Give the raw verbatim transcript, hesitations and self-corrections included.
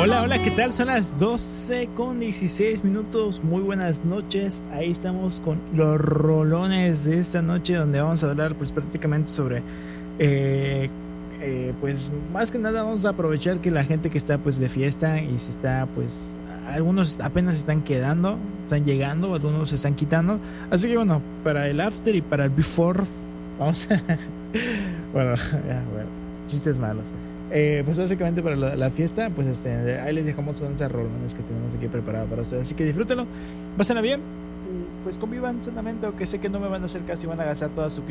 Hola, hola, ¿qué tal? Son las doce con dieciséis minutos. Muy buenas noches. Ahí estamos con los rolones de esta noche, donde vamos a hablar pues prácticamente sobre eh, eh, pues más que nada vamos a aprovechar que la gente que está pues de fiesta y se está pues algunos apenas se están quedando, están llegando, algunos se están quitando. Así que bueno, para el after y para el before vamos a bueno, ya, bueno, chistes malos. Eh, pues básicamente para la, la fiesta, pues este, ahí les dejamos con esos rolones que tenemos aquí preparados para ustedes. Así que disfrútenlo, pásenla bien, y pues convivan sanamente, aunque sé que no me van a hacer caso y van a gastar toda su